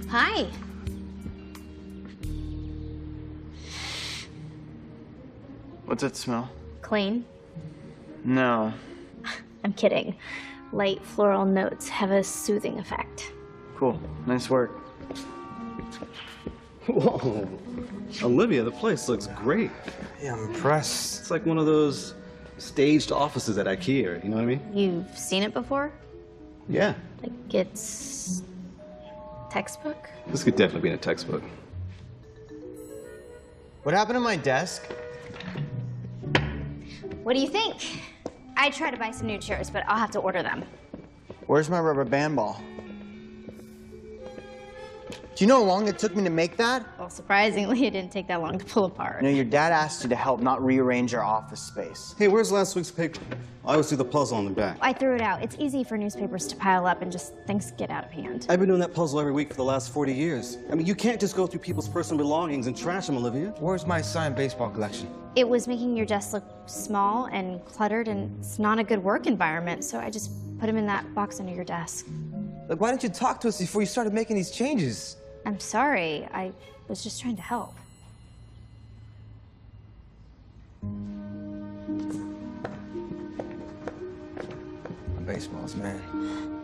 Hi. What's that smell? Clean? No. I'm kidding. Light floral notes have a soothing effect. Cool. Nice work. Whoa. Olivia, the place looks great. Yeah, I'm impressed. It's like one of those staged offices at IKEA, you know what I mean? You've seen it before? Yeah. Like it's textbook? This could definitely be in a textbook. What happened to my desk? What do you think? I tried to buy some new chairs, but I'll have to order them. Where's my rubber band ball? Do you know how long it took me to make that? Well, surprisingly, it didn't take that long to pull apart. You know, your dad asked you to help not rearrange our office space. Hey, where's last week's paper? I always do the puzzle on the back. I threw it out. It's easy for newspapers to pile up and just things get out of hand. I've been doing that puzzle every week for the last 40 years. I mean, you can't just go through people's personal belongings and trash them, Olivia. Where's my signed baseball collection? It was making your desk look small and cluttered, and it's not a good work environment, so I just put them in that box under your desk. Like, why didn't you talk to us before you started making these changes? I'm sorry. I was just trying to help. Baseballs, man.